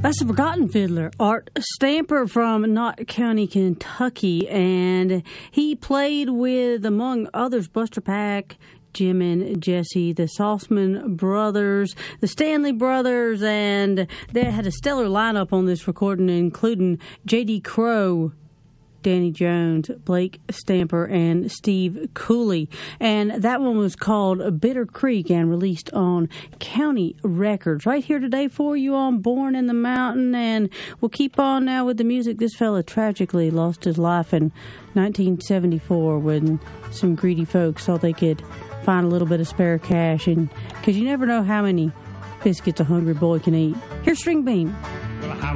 That's the Forgotten Fiddler, Art Stamper from Knott County, Kentucky, and he played with, among others, Buster Pack, Jim and Jesse, the Saltzman brothers, the Stanley brothers, and they had a stellar lineup on this recording, including J.D. Crowe, Danny Jones, Blake Stamper, and Steve Cooley. And that one was called Bitter Creek and released on County Records. Right here today for you on Born in the Mountain. And we'll keep on now with the music. This fella tragically lost his life in 1974 when some greedy folks thought they could find a little bit of spare cash. And because you never know how many biscuits a hungry boy can eat. Here's String Bean. Well,